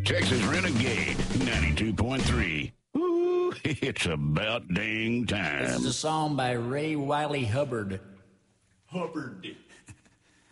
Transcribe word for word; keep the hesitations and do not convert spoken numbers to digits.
Texas Renegade ninety-two point three. Ooh, it's about dang time. This is a song by Ray Wiley Hubbard. Hubbard.